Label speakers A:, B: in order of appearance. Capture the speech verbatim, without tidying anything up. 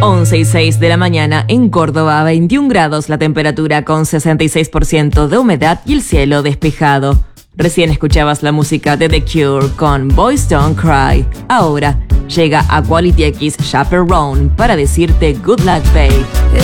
A: once y seis de la mañana en Córdoba, veintiún grados la temperatura con sesenta y seis por ciento de humedad y el cielo despejado. Recién escuchabas la música de The Cure con Boys Don't Cry. Ahora llega a Quality X Chaperone para decirte good luck, babe.